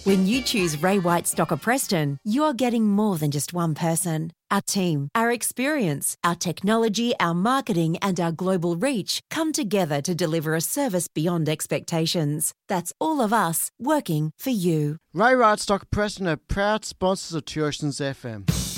When you choose Ray White Stocker Preston, you're getting more than just one person. Our team, our experience, our technology, our marketing and our global reach come together to deliver a service beyond expectations. That's all of us working for you. Ray White Stocker Preston are proud sponsors of Tuitions FM.